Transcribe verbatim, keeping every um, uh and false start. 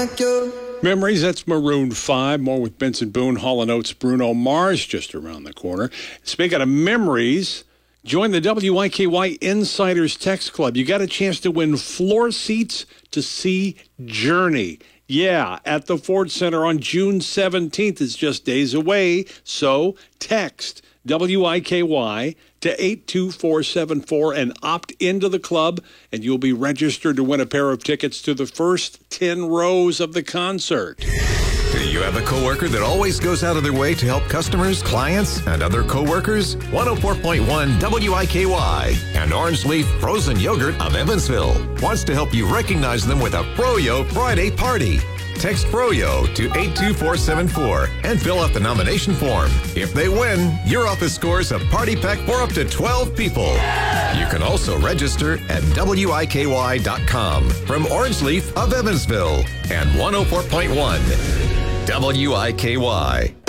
like you. Memories, that's Maroon five. More with Benson Boone, Hall and Oates, Bruno Mars just around the corner. Speaking of memories, join the W I K Y Insiders Text Club. You got a chance to win floor seats to see Journey. Yeah, at the Ford Center on June seventeenth. It's just days away. So text W I K Y to eight two four seven four and opt into the club, and you'll be registered to win a pair of tickets to the first ten rows of the concert. Do you have a coworker that always goes out of their way to help customers, clients, and other coworkers? one oh four point one W I K Y and Orange Leaf Frozen Yogurt of Evansville wants to help you recognize them with a Froyo Friday party. Text Froyo to eight two four seven four and fill out the nomination form. If they win, your office scores a party pack for up to twelve people. You can also register at W I K Y dot com. From Orange Leaf of Evansville and one oh four point one W I K Y.